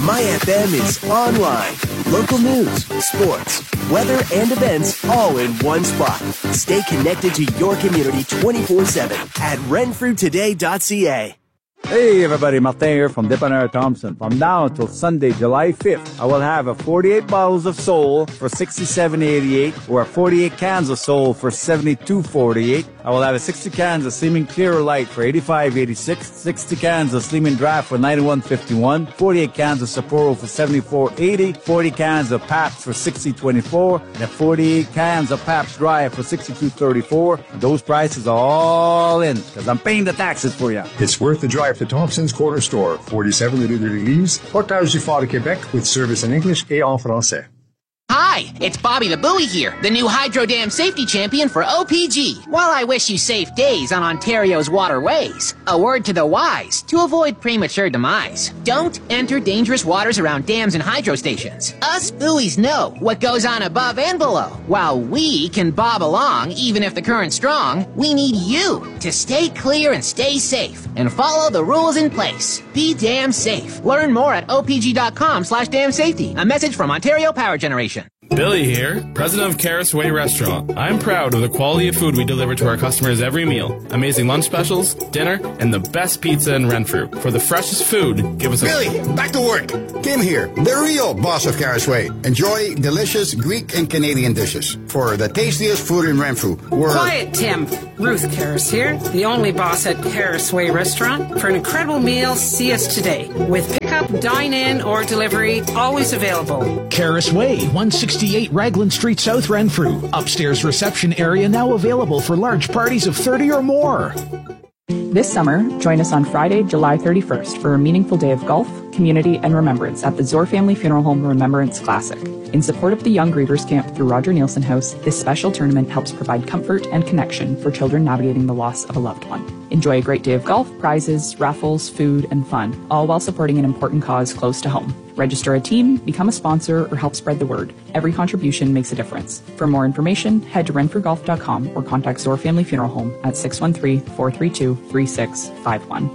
MyFM is online. Local news, sports, weather, and events all in one spot. Stay connected to your community 24/7 at renfrewtoday.ca. Hey everybody, Martin here from Dépanneur Thompson. From now until Sunday, July 5th, I will have a 48 bottles of Sol for $67.88 or 48 cans of Sol for $72.48. I will have a 60 cans of Sleeman Clear Light for $85.86, 60 cans of Sleeman Draft for $91.51, 48 cans of Sapporo for $74.80, 40 cans of Pabst for $60.24, and 48 cans of Pabst Dry for $62.34. Those prices are all in because I'm paying the taxes for you. It's worth the drive to Thompson's Corner Store, 47 Rue de l'Église, Portage du Fort de Québec, with service in English et en français. Hi, it's Bobby the Buoy here, the new Hydro Dam Safety Champion for OPG. While I wish you safe days on Ontario's waterways, a word to the wise to avoid premature demise. Don't enter dangerous waters around dams and hydro stations. Us buoys know what goes on above and below. While we can bob along even if the current's strong, we need you to stay clear and stay safe and follow the rules in place. Be damn safe. Learn more at opg.com/damsafety. A message from Ontario Power Generation. Billy here, president of Caris Way Restaurant. I'm proud of the quality of food we deliver to our customers every meal. Amazing lunch specials, dinner, and the best pizza in Renfrew. For the freshest food, give us a... Billy, back to work. Kim here, the real boss of Caris Way. Enjoy delicious Greek and Canadian dishes. For the tastiest food in Renfrew, we're... Quiet, Tim. Ruth Caris here, the only boss at Caris Way Restaurant. For an incredible meal, see us today. With pickup, dine-in, or delivery, always available. Caris Way, 168 Raglan Street, South Renfrew. Upstairs reception area now available for large parties of 30 or more. This summer, join us on Friday, July 31st for a meaningful day of golf, community, and remembrance at the Zor Family Funeral Home Remembrance Classic. In support of the Young Grievers Camp through Roger Nielsen House, this special tournament helps provide comfort and connection for children navigating the loss of a loved one. Enjoy a great day of golf, prizes, raffles, food, and fun, all while supporting an important cause close to home. Register a team, become a sponsor, or help spread the word. Every contribution makes a difference. For more information, head to renfrewgolf.com or contact Zor Family Funeral Home at 613-432-3651.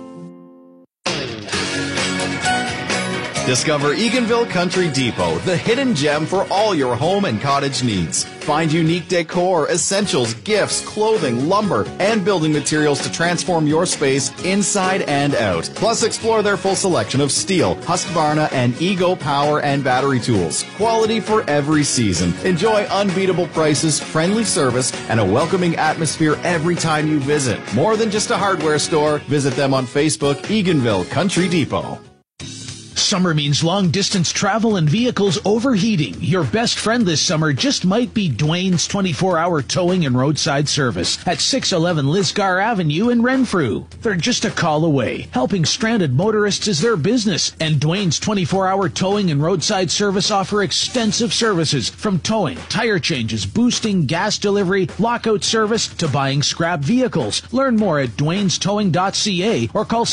Discover Eganville Country Depot, the hidden gem for all your home and cottage needs. Find unique decor, essentials, gifts, clothing, lumber, and building materials to transform your space inside and out. Plus, explore their full selection of steel, Husqvarna, and Ego power and battery tools. Quality for every season. Enjoy unbeatable prices, friendly service, and a welcoming atmosphere every time you visit. More than just a hardware store, visit them on Facebook, Eganville Country Depot. Summer means long-distance travel and vehicles overheating. Your best friend this summer just might be Dwayne's 24-hour towing and roadside service at 611 Lisgar Avenue in Renfrew. They're just a call away. Helping stranded motorists is their business, and Dwayne's 24-hour towing and roadside service offer extensive services from towing, tire changes, boosting, gas delivery, lockout service, to buying scrap vehicles. Learn more at dwaynestowing.ca or call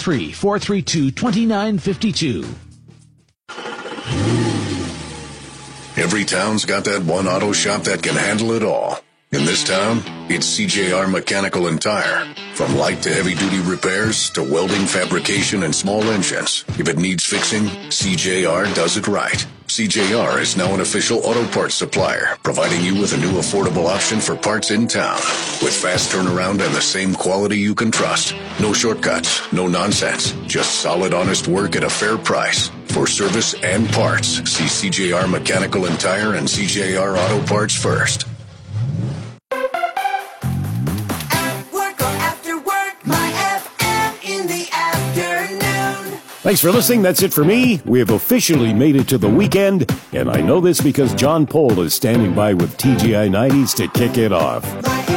613-432-2952. Every town's got that one auto shop that can handle it all. In this town, it's CJR Mechanical and Tire. From light to heavy-duty repairs to welding, fabrication, and small engines. If it needs fixing, CJR does it right. CJR is now an official auto parts supplier, providing you with a new affordable option for parts in town. With fast turnaround and the same quality you can trust. No shortcuts, no nonsense. Just solid, honest work at a fair price. For service and parts, see CJR Mechanical and Tire and CJR Auto Parts first. Thanks for listening. That's it for me. We have officially made it to the weekend, and I know this because John Pohl is standing by with TGI 90s to kick it off.